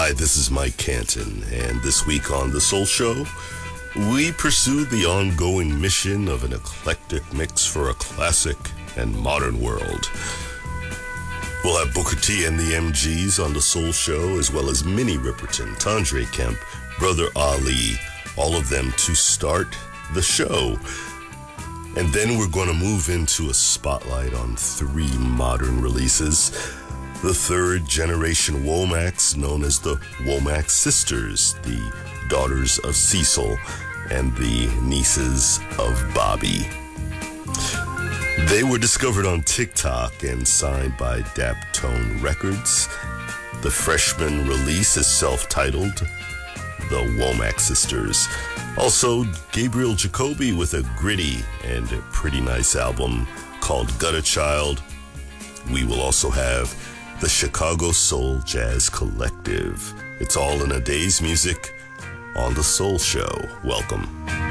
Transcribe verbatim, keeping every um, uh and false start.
Hi, this is Mike Canton, and this week on The Soul Show, we pursue the ongoing mission of an eclectic mix for a classic and modern world. We'll have Booker T and the M Gs on The Soul Show, as well as Minnie Riperton, Tandre Kemp, Brother Ali, all of them to start the show. And then we're going to move into a spotlight on three modern releases. The third generation Womacs, known as the Womack Sisters, the daughters of Cecil and the nieces of Bobby. They were discovered on TikTok and signed by Daptone Records. The freshman release is self-titled The Womack Sisters. Also, Gabriel Jacoby with a gritty and a pretty nice album called Gutter Child. We will also have the Chicago Soul Jazz Collective. It's all in a day's music on The Soul Show. Welcome.